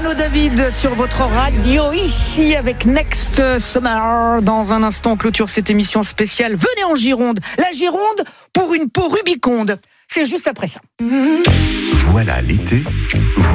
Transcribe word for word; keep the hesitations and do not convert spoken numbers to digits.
Renaud David sur votre radio, ici avec Next Summer. Dans un instant, on clôture cette émission spéciale. Venez en Gironde. La Gironde pour une peau rubiconde. C'est juste après ça. Voilà l'été.